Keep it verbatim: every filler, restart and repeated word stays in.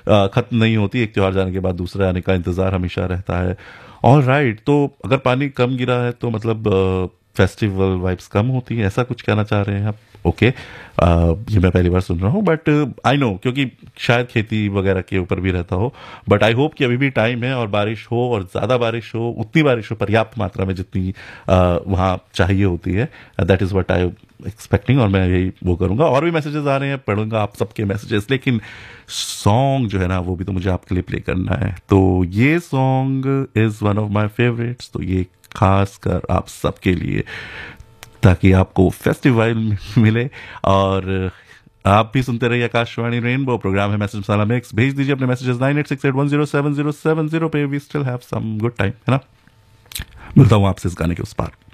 ख़त्म नहीं होती, एक त्यौहार जाने के बाद दूसरा आने का इंतज़ार हमेशा रहता है। ऑल राइट, तो अगर पानी कम गिरा है तो मतलब फेस्टिवल वाइब्स कम होती है, ऐसा कुछ कहना चाह रहे हैं आप? ओके, ये मैं पहली बार सुन रहा हूँ, बट आई नो, क्योंकि शायद खेती वगैरह के ऊपर भी रहता हो, बट आई होप कि अभी भी टाइम है और बारिश हो, और ज़्यादा बारिश हो, उतनी बारिश हो पर्याप्त मात्रा में जितनी वहाँ चाहिए होती है। That is what I expecting, और मैं यही वो करूँगा। और भी मैसेजेस आ रहे हैं, पढ़ूंगा आप सबके मैसेजेस, लेकिन सॉन्ग जो है ना वो भी तो मुझे आपके लिए प्ले करना है। तो ये song is one of my favourites, तो ये खास कर आप सबके लिए, ताकि आपको फेस्टिवल मिले। और आप भी सुनते रहिए आकाशवाणी रेनबो, प्रोग्राम है मैसेज मसाला मिक्स। भेज दीजिए अपने messages nine eight six eight one zero seven zero seven zero पे। We still have some good time, है ना। मिलता हूँ आपसे इस गाने के उस पार।